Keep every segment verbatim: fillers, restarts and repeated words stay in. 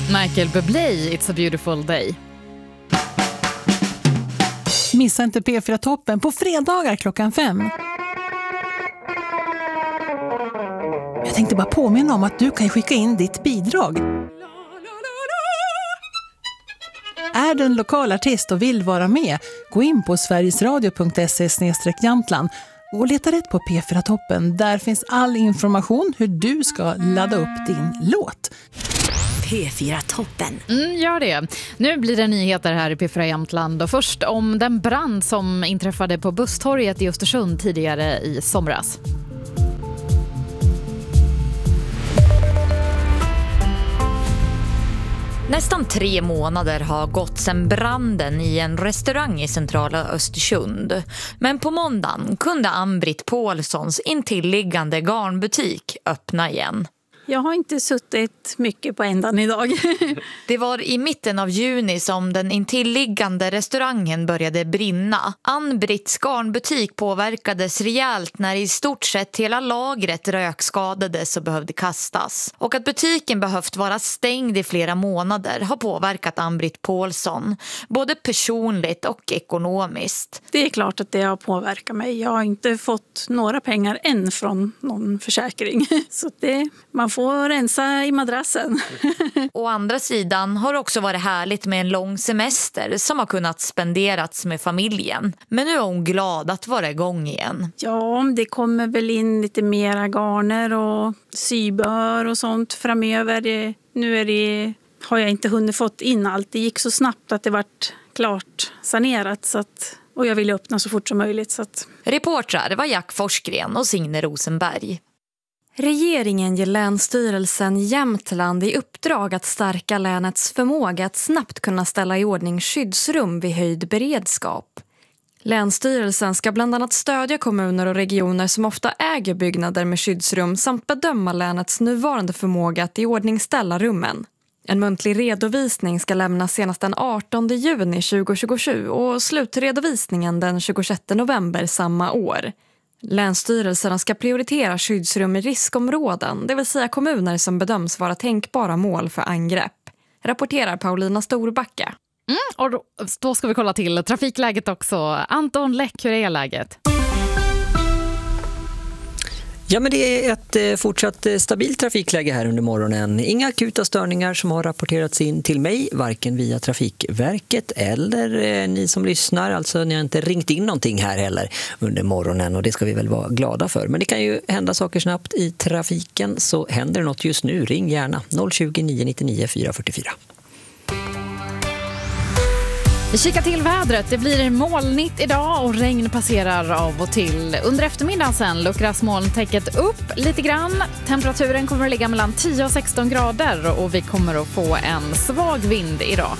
Michael Bublé, It's a beautiful day. Missa inte P fyra-toppen på fredagar klockan fem. Jag tänkte bara påminna om att du kan skicka in ditt bidrag. Är du en lokal artist och vill vara med, gå in på sverigesradio punkt se slash Jämtland och leta rätt på P fyra-toppen. Där finns all information hur du ska ladda upp din låt. P fyra-toppen. Mm, gör det. Nu blir det nyheter här i P fyra Jämtland. Och först om den brand som inträffade på Busstorget i Östersund tidigare i somras. Nästan tre månader har gått sedan branden i en restaurang i centrala Östersund. Men på måndagen kunde Ann-Britt Paulssons intilliggande garnbutik öppna igen. Jag har inte suttit mycket på ändan idag. Det var i mitten av juni som den intilliggande restaurangen började brinna. Ann-Britts garnbutik påverkades rejält när i stort sett hela lagret rökskadades och behövde kastas. Och att butiken behövt vara stängd i flera månader har påverkat Ann-Britt Paulsson, både personligt och ekonomiskt. Det är klart att det har påverkat mig. Jag har inte fått några pengar än från någon försäkring. Så det, man får rensa i madrassen. Å andra sidan har det också varit härligt med en lång semester som har kunnat spenderats med familjen. Men nu är hon glad att vara igång igen. Ja, det kommer väl in lite mera garner och sybör och sånt framöver. Det, nu är det, har jag inte hunnit fått in allt. Det gick så snabbt att det vart klart sanerat så att, och jag ville öppna så fort som möjligt. Så att... Reportrar var Jack Forsgren och Signe Rosenberg. Regeringen ger Länsstyrelsen Jämtland i uppdrag att stärka länets förmåga att snabbt kunna ställa i ordning skyddsrum vid höjd beredskap. Länsstyrelsen ska bland annat stödja kommuner och regioner som ofta äger byggnader med skyddsrum samt bedöma länets nuvarande förmåga att i ordning ställa rummen. En muntlig redovisning ska lämnas senast den artonde juni tjugohundratjugosju och slutredovisningen den tjugosjätte november samma år. Länsstyrelserna ska prioritera skyddsrum i riskområden, det vill säga kommuner som bedöms vara tänkbara mål för angrepp. Rapporterar Paulina Storbacka. Mm, och då, då ska vi kolla till trafikläget också. Anton Läck, hur är läget? Ja, men det är ett fortsatt stabilt trafikläge här under morgonen. Inga akuta störningar som har rapporterats in till mig, varken via Trafikverket eller ni som lyssnar. Alltså ni har inte ringt in någonting här heller under morgonen och det ska vi väl vara glada för. Men det kan ju hända saker snabbt i trafiken, så händer det något just nu, ring gärna noll tjugo, nio nittionio, fyra fyra fyra. Vi kikar till vädret. Det blir molnigt idag och regn passerar av och till. Under eftermiddagen sen luckras molntäcket upp lite grann. Temperaturen kommer att ligga mellan tio och sexton grader och vi kommer att få en svag vind idag.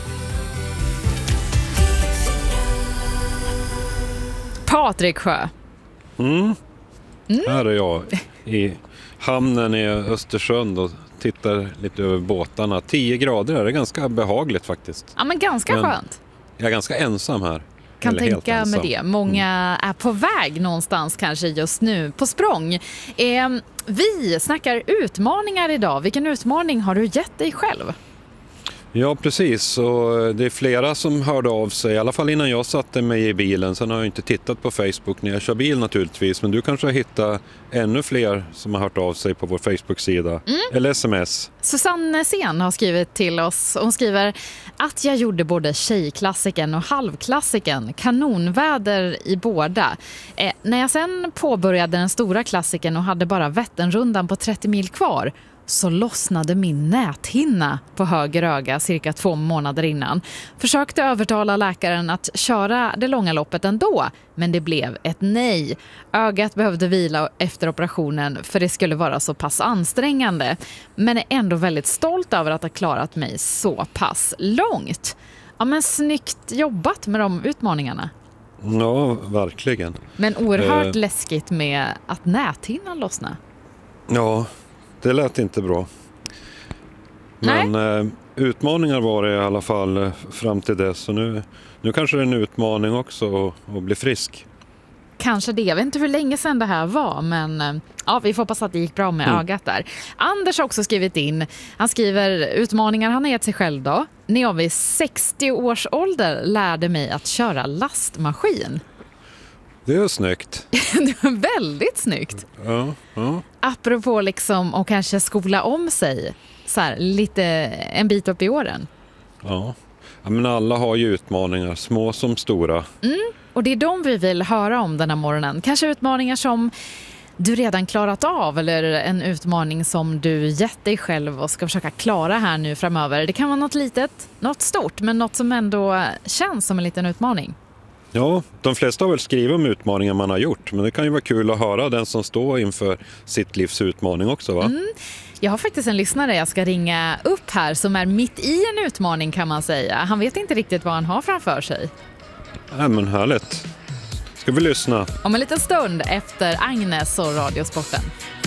Patrik Sjö. Mm. Mm. Här är jag i hamnen i Östersund och tittar lite över båtarna. tio grader är det ganska behagligt faktiskt. Ja, men ganska men skönt. Jag är ganska ensam här. Kan tänka med det. Många mm. är på väg någonstans kanske just nu på språng. Eh, vi snackar utmaningar idag. Vilken utmaning har du gett dig själv? Ja, precis. Och det är flera som hörde av sig, i alla fall innan jag satte mig i bilen. Sen har jag inte tittat på Facebook när jag kör bil naturligtvis. Men du kanske har hittat ännu fler som har hört av sig på vår Facebook-sida. Mm. Eller sms. Susanne Sen har skrivit till oss. Hon skriver att jag gjorde både tjejklassiken och halvklassiken. Kanonväder i båda. Eh, när jag sen påbörjade den stora klassiken och hade bara Vätternrundan på trettio mil kvar, så lossnade min näthinna på höger öga cirka två månader innan. Försökte övertala läkaren att köra det långa loppet ändå, men det blev ett nej. Ögat behövde vila efter operationen för det skulle vara så pass ansträngande. Men är ändå väldigt stolt över att ha klarat mig så pass långt. Ja, men snyggt jobbat med de utmaningarna. Ja, verkligen. Men oerhört eh. läskigt med att näthinnan lossna. Ja, det lät inte bra. Men eh, utmaningar var det i alla fall fram till dess. Så nu, nu kanske det är en utmaning också att, att bli frisk. kanske det. Jag vet inte hur länge sedan det här var, men ja, vi får hoppas att det gick bra med mm. ögat där. Anders har också skrivit in, han skriver utmaningar han har gett sig själv då. När jag vid sextio års ålder lärde mig att köra lastmaskin. Det är snyggt. Det är väldigt snyggt. Ja, ja. Apropå liksom att kanske skola om sig så här, lite en bit upp i åren. Ja. Ja, men alla har ju utmaningar, små som stora. Mm, och det är de vi vill höra om den här morgonen. Kanske utmaningar som du redan klarat av eller en utmaning som du gett dig själv och ska försöka klara här nu framöver. Det kan vara något litet, något stort, men något som ändå känns som en liten utmaning. Ja, de flesta har väl skrivit om utmaningar man har gjort, men det kan ju vara kul att höra den som står inför sitt livs utmaning också, va? Mm. Jag har faktiskt en lyssnare jag ska ringa upp här som är mitt i en utmaning kan man säga. Han vet inte riktigt vad han har framför sig. Ja, men härligt. Ska vi lyssna? Om en liten stund efter Agnes och Radiosporten.